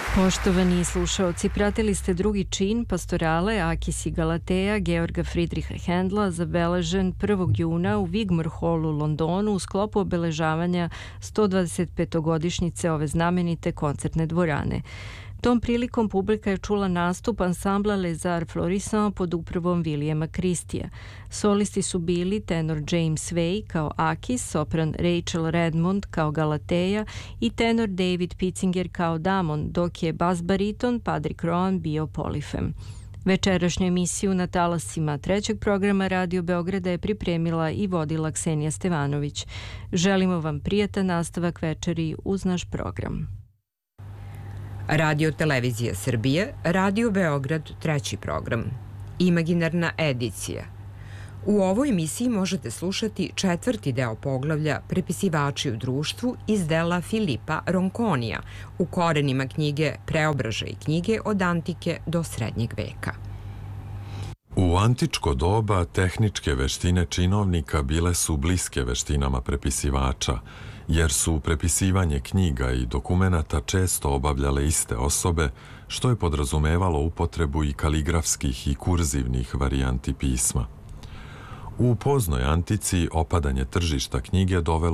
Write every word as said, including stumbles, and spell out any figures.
Poštovani slušaoci, pratili ste drugi čin pastorale Akis i Galatea Georga Friedricha Händla zabeležen prvog juna u Wigmore Hallu u Londonu u sklopu obeležavanja sto dvadeset petogodišnjice ove znamenite koncertne dvorane. Tom prilikom publika je čula nastup ansambla Les Arts Florissants pod upravom Williama Christija. Solisti su bili tenor James Way kao Akis, sopran Rachel Redmond kao Galatea i tenor David Pitzinger kao Damon, dok je bas bariton Patrick Rowan bio polifem. Večerašnju emisiju na talasima trećeg programa Radio Beograda je pripremila i vodila Ksenija Stevanović. Želimo vam prijatan nastavak večeri uz naš program. Radio Televizija Srbije, Radio Beograd, treći program. Imaginarna edicija. U ovoj emisiji možete slušati četvrti deo poglavlja Prepisivači u društvu iz dela Filipa Ronconija u korenima knjige Preobražaj knjige od antike do srednjeg veka. U antičko doba tehničke veštine činovnika bile su bliske veštinama prepisivača, jer su prepisivanje knjiga i dokumenata često obavljale iste osobe, što je podrazumevalo upotrebu i kaligrafskih i kurzivnih varijanti pisma. U poznoj antici opadanje tržišta knjige dovelo